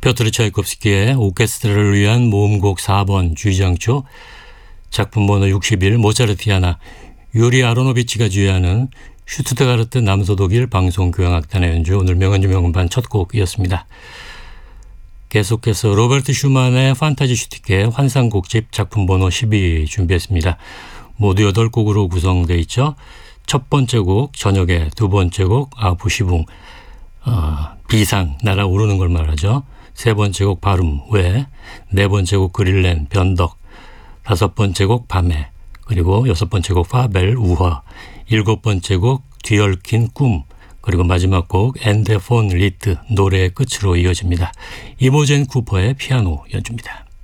피오트르 차이콥스키의 오케스트라를 위한 모음곡 4번 G장조, 작품 번호 61 모차르티아나, 유리 아로노비치가 주의하는 슈투트가르트 남서독일 방송교향악단의 연주, 오늘 명언주 명음반 첫 곡이었습니다. 계속해서 로베르트 슈만의 판타지 슈티케 환상곡집 작품 번호 12 준비했습니다. 모두 8곡으로 구성되어 있죠. 첫 번째 곡 저녁에, 두 번째 곡 부시붕, 비상 날아오르는 걸 말하죠. 세 번째 곡 바름 외, 네 번째 곡 그릴렌 변덕, 다섯 번째 곡 밤에, 그리고 여섯 번째 곡 파벨 우화, 일곱 번째 곡 뒤얽힌 꿈, 그리고 마지막 곡 엔데 폰 리트 노래의 끝으로 이어집니다. 이모젠 쿠퍼의 피아노 연주입니다.